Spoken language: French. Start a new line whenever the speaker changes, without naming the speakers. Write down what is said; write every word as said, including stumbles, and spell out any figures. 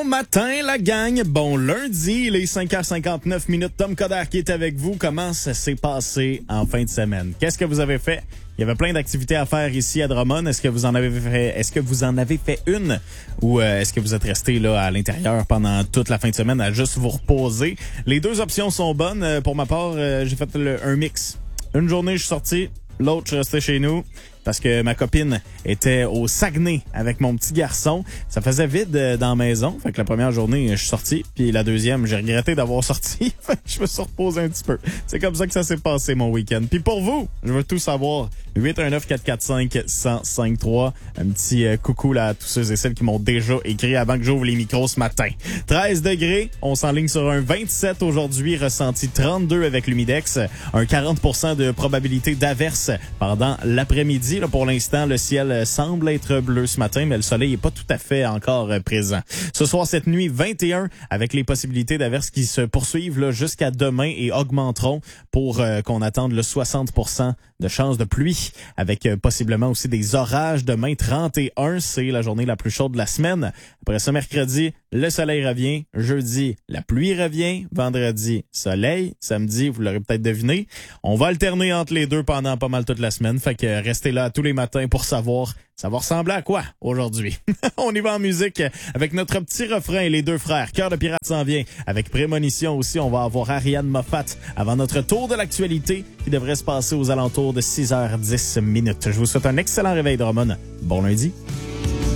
matin, la gang. Bon lundi, les cinq heures cinquante-neuf minutes. Tom Coder qui est avec vous. Comment ça s'est passé en fin de semaine? Qu'est-ce que vous avez fait? Il y avait plein d'activités à faire ici à Drummond. Est-ce que vous en avez fait, est-ce que vous en avez fait une? Ou euh, est-ce que vous êtes resté là à l'intérieur pendant toute la fin de semaine à juste vous reposer? Les deux options sont bonnes. Euh, pour ma part, euh, j'ai fait le, un mix. Une journée, je suis sorti. L'autre, je suis resté chez nous. Parce que ma copine était au Saguenay avec mon petit garçon. Ça faisait vide dans la maison. Fait que la première journée, je suis sorti. Puis la deuxième, j'ai regretté d'avoir sorti. Fait que je me suis reposé un petit peu. C'est comme ça que ça s'est passé, mon week-end. Puis pour vous, je veux tout savoir. huit un neuf, quatre quatre cinq, un zéro cinq trois. Un petit euh, coucou là à tous ceux et celles qui m'ont déjà écrit avant que j'ouvre les micros ce matin. treize degrés. On s'enligne sur un vingt-sept aujourd'hui. Ressenti trente-deux avec l'humidex. Un quarante pour cent de probabilité d'averse pendant l'après-midi. Là, pour l'instant, le ciel semble être bleu ce matin, mais le soleil est pas tout à fait encore présent. Ce soir, cette nuit, vingt et un, avec les possibilités d'averses qui se poursuivent là, jusqu'à demain et augmenteront pour euh, qu'on attende le soixante pour cent de chances de pluie, avec euh, possiblement aussi des orages. Demain, trente et un, c'est la journée la plus chaude de la semaine. Après ce mercredi, le soleil revient. Jeudi, la pluie revient. Vendredi, soleil. Samedi, vous l'aurez peut-être deviné. On va alterner entre les deux pendant pas mal toute la semaine. Fait que restez là tous les matins pour savoir ça va ressembler à quoi aujourd'hui. On y va en musique avec notre petit refrain, les deux frères. Cœur de pirate s'en vient. Avec Prémonition aussi, on va avoir Ariane Moffat avant notre tour de l'actualité qui devrait se passer aux alentours de six heures dix minutes. Je vous souhaite un excellent réveil de Drummond. Bon lundi.